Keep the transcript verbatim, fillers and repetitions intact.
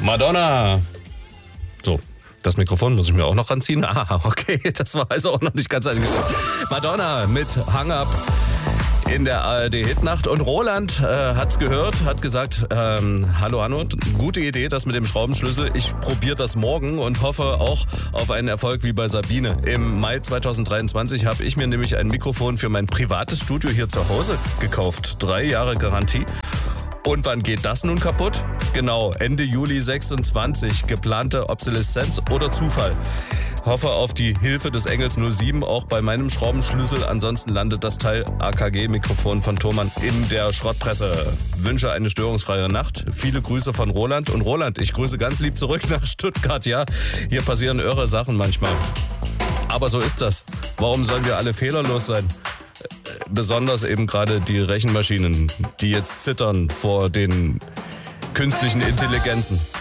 Madonna. So, das Mikrofon muss ich mir auch noch ranziehen. Ah, okay, das war also auch noch nicht ganz eingestellt. Madonna mit Hang Up in der A R D-Hitnacht. Und Roland äh, hat's gehört, hat gesagt, ähm, hallo Hanno, gute Idee, das mit dem Schraubenschlüssel. Ich probiere das morgen und hoffe auch auf einen Erfolg wie bei Sabine. Im Mai zweitausenddreiundzwanzig habe ich mir nämlich ein Mikrofon für mein privates Studio hier zu Hause gekauft. Drei Jahre Garantie. Und wann geht das nun kaputt? Genau, Ende Juli sechsundzwanzig. Geplante Obsoleszenz oder Zufall? Hoffe auf die Hilfe des Engels null sieben, auch bei meinem Schraubenschlüssel. Ansonsten landet das Teil A K G-Mikrofon von Thomann in der Schrottpresse. Wünsche eine störungsfreie Nacht. Viele Grüße von Roland. Und Roland, ich grüße ganz lieb zurück nach Stuttgart. Ja, hier passieren irre Sachen manchmal. Aber so ist das. Warum sollen wir alle fehlerlos sein? Besonders eben gerade die Rechenmaschinen, die jetzt zittern vor den künstlichen Intelligenzen.